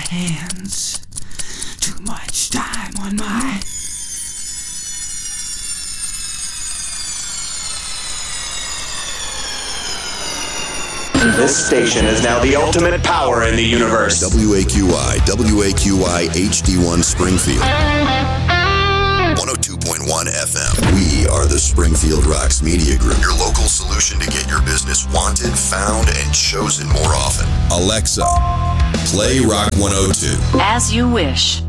hands. Too much time on my... This station is now the ultimate power in the universe. WAQI HD1 Springfield. 102.1 FM. We are the Springfield Rocks Media Group, your local solution to get your business wanted, found, and chosen more often. Alexa, play Rock 102. As you wish.